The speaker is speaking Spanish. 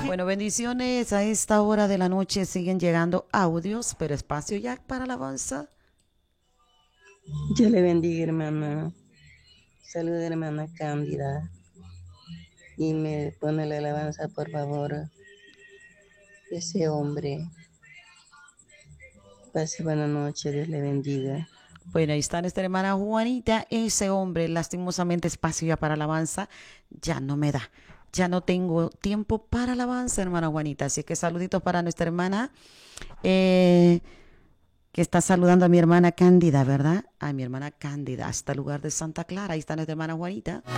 Bueno, bendiciones. A esta hora de la noche siguen llegando audios, pero espacio ya para alabanza. Dios le bendiga, hermana. Saluda, hermana Cándida. Y me pone la alabanza, por favor. Ese hombre. Pase buena noche, Dios le bendiga. Bueno, ahí está nuestra hermana Juanita. Ese hombre, lastimosamente, espacio ya para alabanza ya no me da. Ya no tengo tiempo para alabanza, hermana Juanita. Así que saluditos para nuestra hermana eh, que está saludando a mi hermana Cándida, ¿verdad? A mi hermana Cándida, hasta el lugar de Santa Clara. Ahí está nuestra hermana Juanita.